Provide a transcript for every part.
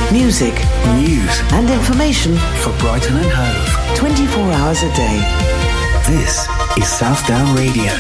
Music, news and information for Brighton and Hove. 24 hours a day. This is Southdown Radio.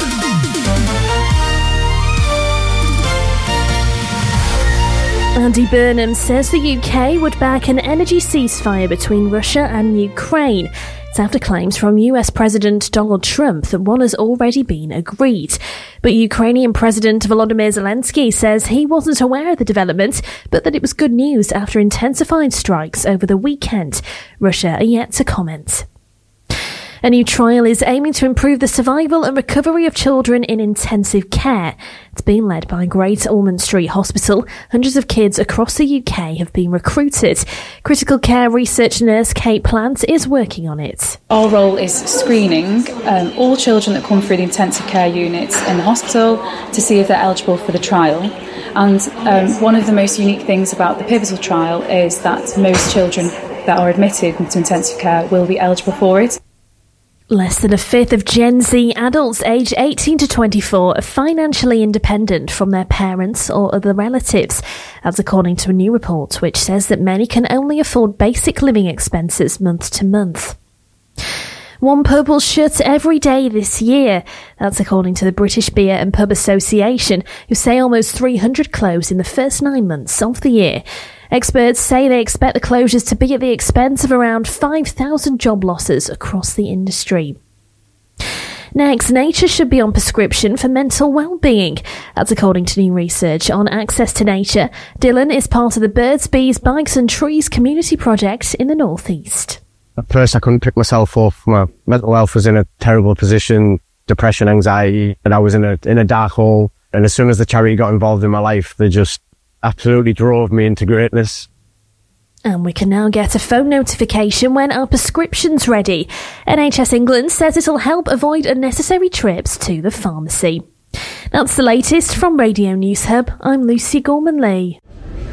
Andy Burnham says the UK would back an energy ceasefire between Russia and Ukraine. It's after claims from US President Donald Trump that one has already been agreed. But Ukrainian President Volodymyr Zelensky says he wasn't aware of the development, but that it was good news after intensified strikes over the weekend. Russia are yet to comment. A new trial is aiming to improve the survival and recovery of children in intensive care. It's being led by Great Ormond Street Hospital. Hundreds of kids across the UK have been recruited. Critical care research nurse Kate Plant is working on it. Our role is screening all children that come through the intensive care units in the hospital to see if they're eligible for the trial. And one of the most unique things about the pivotal trial is that most children that are admitted into intensive care will be eligible for it. Less than a fifth of Gen Z adults aged 18 to 24 are financially independent from their parents or other relatives. That's according to a new report which says that many can only afford basic living expenses month to month. One pub will shut every day this year. That's according to the British Beer and Pub Association, who say almost 300 closed in the first 9 months of the year. Experts say they expect the closures to be at the expense of around 5,000 job losses across the industry. Next, nature should be on prescription for mental well-being. That's according to new research on access to nature. Dylan is part of the Birds, Bees, Bikes and Trees community project in the North East. At first I couldn't pick myself up. My mental health was in a terrible position, depression, anxiety, and I was in a dark hole. And as soon as the charity got involved in my life, they just absolutely drove me into greatness. And we can now get a phone notification when our prescription's ready. NHS England says it'll help avoid unnecessary trips to the pharmacy. That's the latest from Radio News Hub. I'm Lucy Gorman-Lee.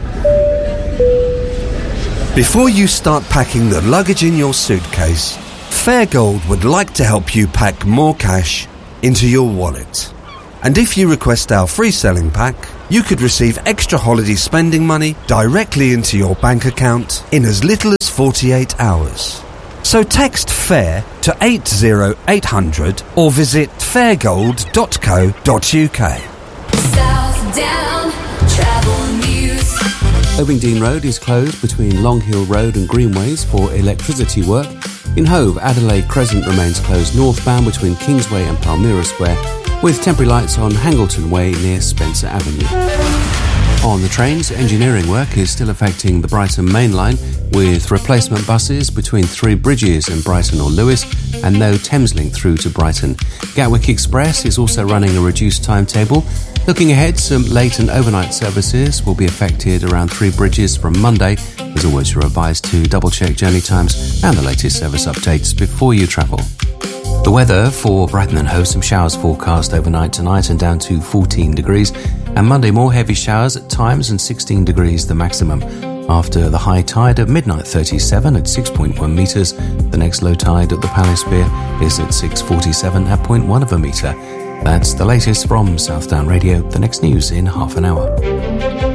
Before you start packing the luggage in your suitcase, Fairgold would like to help you pack more cash into your wallet. And if you request our free selling pack, you could receive extra holiday spending money directly into your bank account in as little as 48 hours. So text FAIR to 80800 or visit fairgold.co.uk. Southdown Travel News. Ovingdean Road is closed between Long Hill Road and Greenways for electricity work. In Hove, Adelaide Crescent remains closed northbound between Kingsway and Palmyra Square, with temporary lights on Hangleton Way near Spencer Avenue. On the trains, engineering work is still affecting the Brighton Main Line, with replacement buses between Three Bridges and Brighton or Lewis, and no Thameslink through to Brighton. Gatwick Express is also running a reduced timetable. Looking ahead, some late and overnight services will be affected around Three Bridges from Monday. As always, you're advised to double-check journey times and the latest service updates before you travel. The weather for Brighton and Hove, some showers forecast overnight tonight and down to 14 degrees. And Monday, more heavy showers at times and 16 degrees the maximum. After the high tide at midnight 37 at 6.1 metres, the next low tide at the Palace Pier is at 6:47 at 0.1 of a metre. That's the latest from Southdown Radio. The next news in half an hour.